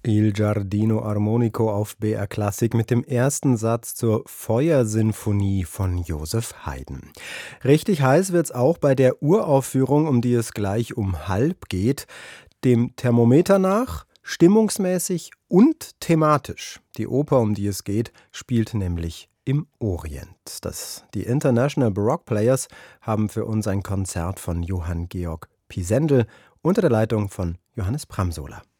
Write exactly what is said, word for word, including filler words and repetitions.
Il Giardino Armonico auf B R Klassik mit dem ersten Satz zur Feuersinfonie von Joseph Haydn. Richtig heiß wird's auch bei der Uraufführung, um die es gleich um halb geht. Dem Thermometer nach, stimmungsmäßig und thematisch. Die Oper, um die es geht, spielt nämlich im Orient. Das, die International Baroque Players haben für uns ein Konzert von Johann Georg Pisendel unter der Leitung von Johannes Bramsola.